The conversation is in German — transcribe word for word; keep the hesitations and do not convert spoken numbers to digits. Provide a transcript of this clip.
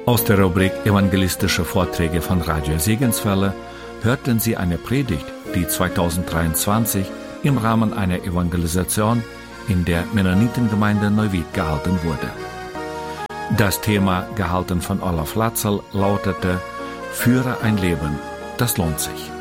Aus der Rubrik Evangelistische Vorträge von Radio Segenswelle hörten Sie eine Predigt, die zweitausenddreiundzwanzig im Rahmen einer Evangelisation in der Mennonitengemeinde Neuwied gehalten wurde. Das Thema, gehalten von Olaf Latzel, lautete: Führe ein Leben, das lohnt sich.